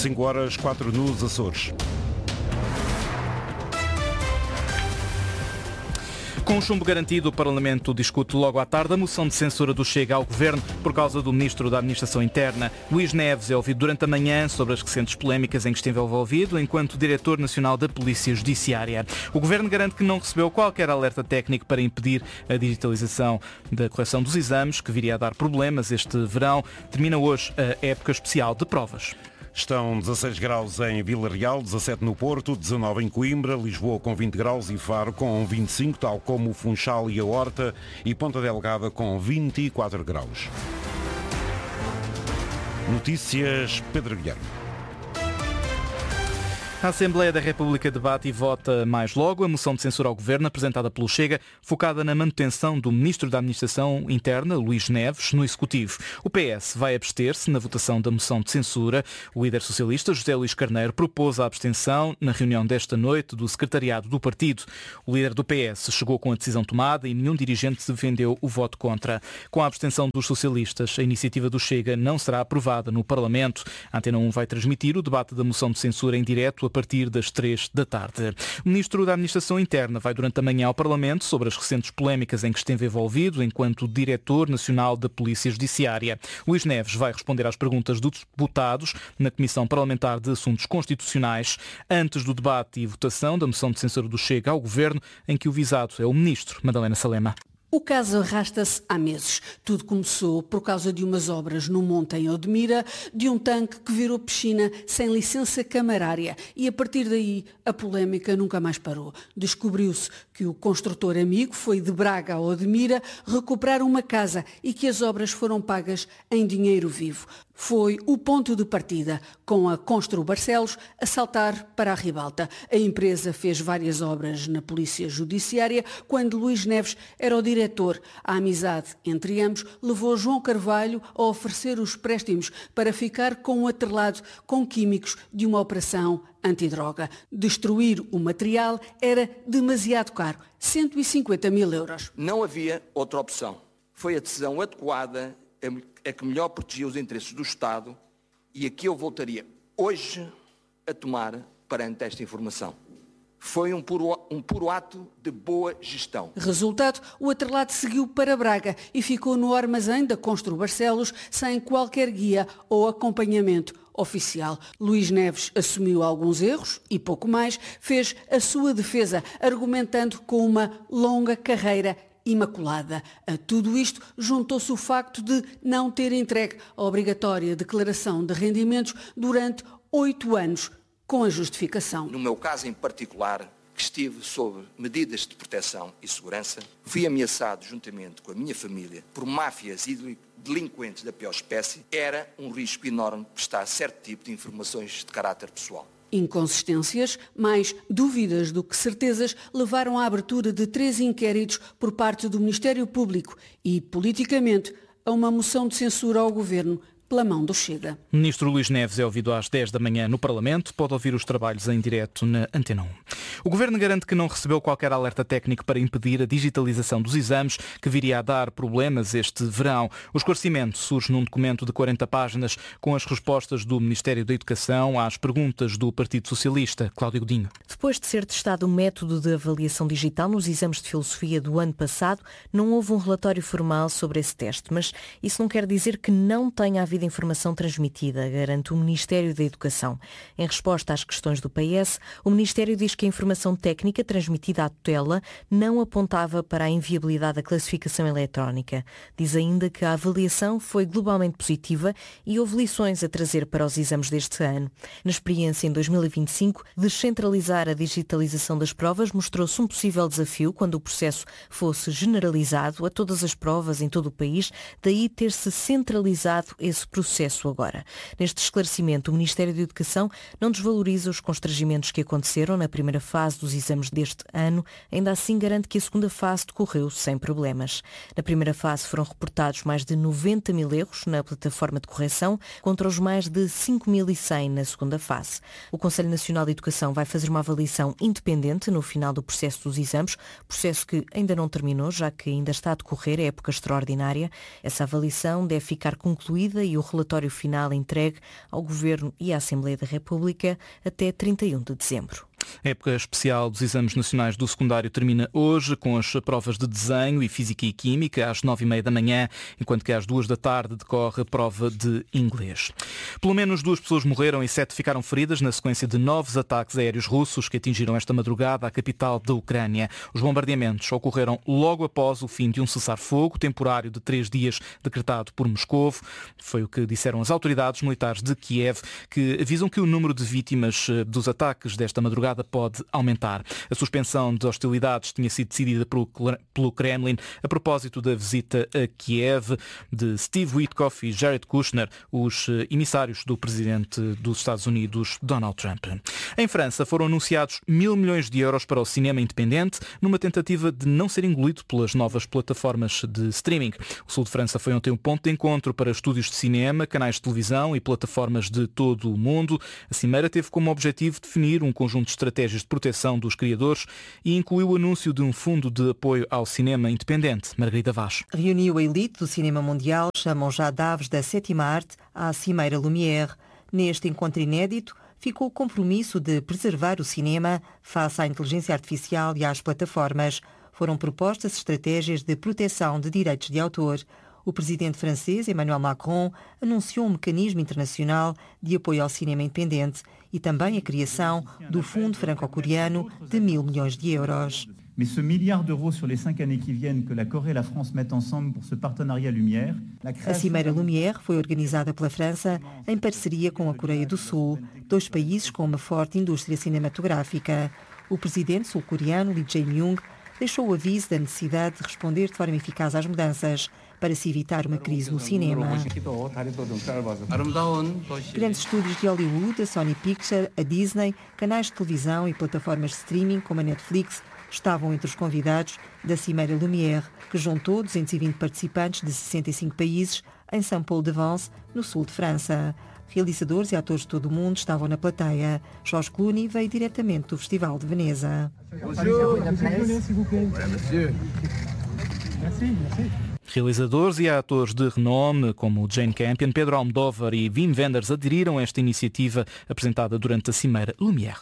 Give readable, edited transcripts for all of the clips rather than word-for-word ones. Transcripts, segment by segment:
5h04 nos Açores. Com o chumbo garantido, o Parlamento discute logo à tarde a moção de censura do Chega ao Governo por causa do Ministro da Administração Interna. Luís Neves é ouvido durante a manhã sobre as recentes polémicas em que esteve envolvido enquanto Diretor Nacional da Polícia Judiciária. O Governo garante que não recebeu qualquer alerta técnico para impedir a digitalização da correção dos exames, que viria a dar problemas este verão. Termina hoje a época especial de provas. Estão 16 graus em Vila Real, 17 no Porto, 19 em Coimbra, Lisboa com 20 graus e Faro com 25, tal como Funchal e a Horta, e Ponta Delgada com 24 graus. Notícias, Pedro Guilherme. A Assembleia da República debate e vota mais logo a moção de censura ao Governo apresentada pelo Chega, focada na manutenção do Ministro da Administração Interna, Luís Neves, no Executivo. O PS vai abster-se na votação da moção de censura. O líder socialista, José Luís Carneiro, propôs a abstenção na reunião desta noite do secretariado do partido. O líder do PS chegou com a decisão tomada e nenhum dirigente defendeu o voto contra. Com a abstenção dos socialistas, a iniciativa do Chega não será aprovada no Parlamento. A Antena 1 vai transmitir o debate da moção de censura em direto a partir das 3 da tarde. O Ministro da Administração Interna vai durante a manhã ao Parlamento sobre as recentes polémicas em que esteve envolvido enquanto Diretor Nacional da Polícia Judiciária. Luís Neves vai responder às perguntas dos deputados na Comissão Parlamentar de Assuntos Constitucionais antes do debate e votação da moção de censura do Chega ao Governo, em que o visado é o Ministro Madalena Salema. O caso arrasta-se há meses. Tudo começou por causa de umas obras no monte em Odmira, de um tanque que virou piscina sem licença camarária e a partir daí a polémica nunca mais parou. Descobriu-se que o construtor amigo foi de Braga a Odmira recuperar uma casa e que as obras foram pagas em dinheiro vivo. Foi o ponto de partida, com a Constru Barcelos a saltar para a ribalta. A empresa fez várias obras na Polícia Judiciária quando Luís Neves era o diretor. A amizade entre ambos levou João Carvalho a oferecer os préstimos para ficar com o atrelado com químicos de uma operação antidroga. Destruir o material era demasiado caro, 150 mil euros. Não havia outra opção. Foi a decisão adequada, a que melhor protegia os interesses do Estado e a que eu voltaria hoje a tomar perante esta informação. Foi um puro ato de boa gestão. Resultado, o atrelado seguiu para Braga e ficou no armazém da Constru Barcelos sem qualquer guia ou acompanhamento oficial. Luís Neves assumiu alguns erros e pouco mais, fez a sua defesa, argumentando com uma longa carreira imaculada. A tudo isto juntou-se o facto de não ter entregue a obrigatória declaração de rendimentos durante 8 anos, com a justificação. No meu caso em particular, que estive sob medidas de proteção e segurança, fui ameaçado juntamente com a minha família por máfias e delinquentes da pior espécie. Era um risco enorme prestar certo tipo de informações de caráter pessoal. Inconsistências, mais dúvidas do que certezas, levaram à abertura de 3 inquéritos por parte do Ministério Público e, politicamente, a uma moção de censura ao Governo pela mão do Chega. O Ministro Luís Neves é ouvido às 10 da manhã no Parlamento. Pode ouvir os trabalhos em direto na Antena 1. O Governo garante que não recebeu qualquer alerta técnico para impedir a digitalização dos exames, que viria a dar problemas este verão. O esclarecimento surge num documento de 40 páginas com as respostas do Ministério da Educação às perguntas do Partido Socialista. Cláudio Godinho. Depois de ser testado o método de avaliação digital nos exames de filosofia do ano passado, não houve um relatório formal sobre esse teste, mas isso não quer dizer que não tenha havido informação transmitida, garante o Ministério da Educação. Em resposta às questões do PS, o Ministério diz que a informação técnica transmitida à tutela não apontava para a inviabilidade da classificação eletrónica. Diz ainda que a avaliação foi globalmente positiva e houve lições a trazer para os exames deste ano. Na experiência em 2025, descentralizar a digitalização das provas mostrou-se um possível desafio quando o processo fosse generalizado a todas as provas em todo o país, daí ter-se centralizado esse processo agora. Neste esclarecimento, o Ministério da Educação não desvaloriza os constrangimentos que aconteceram na primeira fase dos exames deste ano, ainda assim garante que a segunda fase decorreu sem problemas. Na primeira fase foram reportados mais de 90 mil erros na plataforma de correção, contra os mais de 5.100 na segunda fase. O Conselho Nacional de Educação vai fazer uma avaliação independente no final do processo dos exames, processo que ainda não terminou, já que ainda está a decorrer a época extraordinária. Essa avaliação deve ficar concluída e e o relatório final entregue ao Governo e à Assembleia da República até 31 de dezembro. A época especial dos exames nacionais do secundário termina hoje com as provas de desenho e física e química às 9h30 da manhã, enquanto que às 2 da tarde decorre a prova de inglês. Pelo menos 2 pessoas morreram e 7 ficaram feridas na sequência de novos ataques aéreos russos que atingiram esta madrugada a capital da Ucrânia. Os bombardeamentos ocorreram logo após o fim de um cessar-fogo temporário de 3 dias decretado por Moscovo. Foi o que disseram as autoridades militares de Kiev, que avisam que o número de vítimas dos ataques desta madrugada pode aumentar. A suspensão de hostilidades tinha sido decidida pelo Kremlin a propósito da visita a Kiev de Steve Witkoff e Jared Kushner, os emissários do presidente dos Estados Unidos, Donald Trump. Em França foram anunciados 1.000 milhões de euros para o cinema independente, numa tentativa de não ser engolido pelas novas plataformas de streaming. O sul de França foi ontem um ponto de encontro para estúdios de cinema, canais de televisão e plataformas de todo o mundo. A cimeira teve como objetivo definir um conjunto de estratégias de proteção dos criadores e incluiu o anúncio de um fundo de apoio ao cinema independente. Margarida Vaz. Reuniu a elite do cinema mundial, chamam já daves da sétima arte à Cimeira Lumière. Neste encontro inédito, ficou o compromisso de preservar o cinema face à inteligência artificial e às plataformas. Foram propostas estratégias de proteção de direitos de autor. O presidente francês, Emmanuel Macron, anunciou um mecanismo internacional de apoio ao cinema independente e também a criação do Fundo Franco-Coreano de 1.000 milhões de euros. Mais ce milliard d'euros sur les 5 années qui viennent que la Corée et la France mettent ensemble pour ce partenariat Lumière. A Cimeira Lumière foi organizada pela França em parceria com a Coreia do Sul, 2 países com uma forte indústria cinematográfica. O presidente sul-coreano Lee Jae-myung deixou o aviso da necessidade de responder de forma eficaz às mudanças para se evitar uma crise no cinema. Grandes estúdios de Hollywood, a Sony Pictures, a Disney, canais de televisão e plataformas de streaming como a Netflix estavam entre os convidados da Cimeira Lumière, que juntou 220 participantes de 65 países em Saint-Paul-de-Vence, no sul de França. Realizadores e atores de todo o mundo estavam na plateia. George Clooney veio diretamente do Festival de Veneza. Realizadores e atores de renome, como Jane Campion, Pedro Almodóvar e Wim Wenders, aderiram a esta iniciativa apresentada durante a Cimeira Lumière.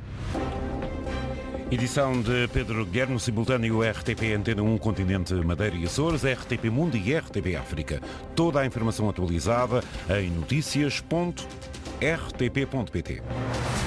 Edição de Pedro Guerra, no simultâneo RTP Antena 1 Continente Madeira e Açores, RTP Mundo e RTP África. Toda a informação atualizada em notícias.rtp.pt.